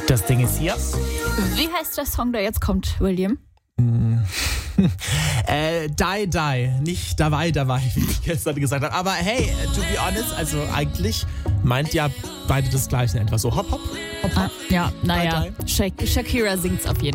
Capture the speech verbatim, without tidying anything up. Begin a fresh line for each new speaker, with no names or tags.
Das Ding ist hier.
Wie heißt der Song, der jetzt kommt, William?
äh, Die, Die. Nicht Dabei, Dabei, wie ich gestern gesagt habe. Aber hey, to be honest, also eigentlich meint ja beide das Gleiche. Etwas so hopp, hopp, hopp, hopp.
Ah, ja, naja.
Die,
Shak- Shakira singt's auf jeden Fall.